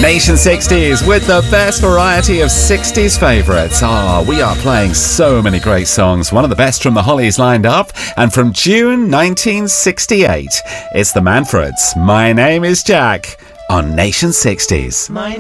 Nation 60s with the best variety of 60s favourites. We are playing so many great songs. One of the best from the Hollies lined up, and from June 1968. It's the Manfreds. My Name is Jack on Nation 60s.